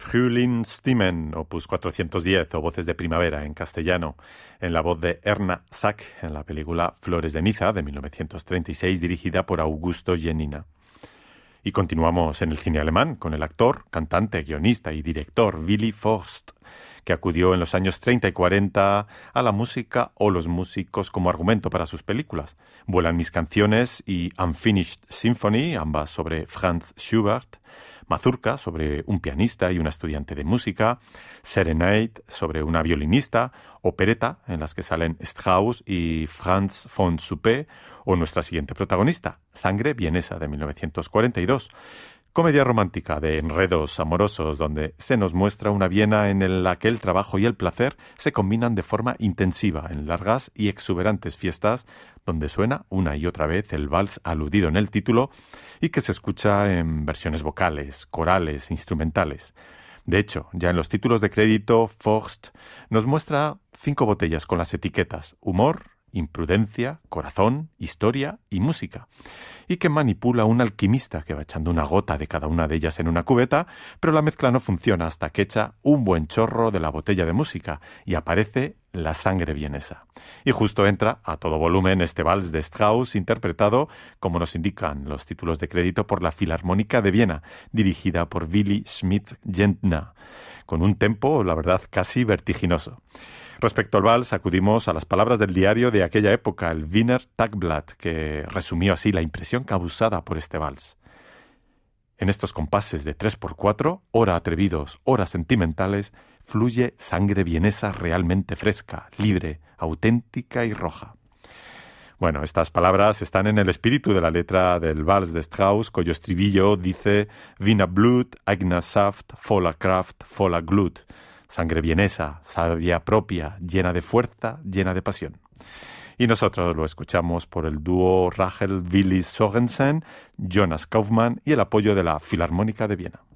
Frühlingsstimmen, opus 410 o Voces de Primavera en castellano, en la voz de Erna Sack en la película Flores de Niza de 1936, dirigida por Augusto Jenina. Y continuamos en el cine alemán con el actor, cantante, guionista y director Willy Forst, que acudió en los años 30 y 40 a la música o los músicos como argumento para sus películas. Vuelan mis canciones y Unfinished Symphony, ambas sobre Franz Schubert, Mazurka, sobre un pianista y una estudiante de música, Serenade, sobre una violinista, Opereta, en las que salen Strauss y Franz von Suppé, o nuestra siguiente protagonista, Sangre vienesa, de 1942, comedia romántica de enredos amorosos donde se nos muestra una Viena en la que el trabajo y el placer se combinan de forma intensiva en largas y exuberantes fiestas donde suena una y otra vez el vals aludido en el título y que se escucha en versiones vocales, corales, instrumentales. De hecho, ya en los títulos de crédito, Forst nos muestra 5 botellas con las etiquetas humor, imprudencia, corazón, historia y música, y que manipula un alquimista que va echando una gota de cada una de ellas en una cubeta, pero la mezcla no funciona hasta que echa un buen chorro de la botella de música y aparece la sangre vienesa. Y justo entra a todo volumen este vals de Strauss, interpretado, como nos indican los títulos de crédito, por la Filarmónica de Viena, dirigida por Willy Schmidt-Gentner, con un tempo, la verdad, casi vertiginoso. Respecto al vals, acudimos a las palabras del diario de aquella época, el Wiener Tagblatt, que resumió así la impresión causada por este vals. En estos compases de 3x4, ora atrevidos, ora sentimentales, fluye sangre vienesa realmente fresca, libre, auténtica y roja. Bueno, estas palabras están en el espíritu de la letra del vals de Strauss, cuyo estribillo dice Wiener Blut, eigener Saft, voller Kraft, voller Glut. Sangre vienesa, savia propia, llena de fuerza, llena de pasión. Y nosotros lo escuchamos por el dúo Rachel Willis Sorensen, Jonas Kaufmann y el apoyo de la Filarmónica de Viena.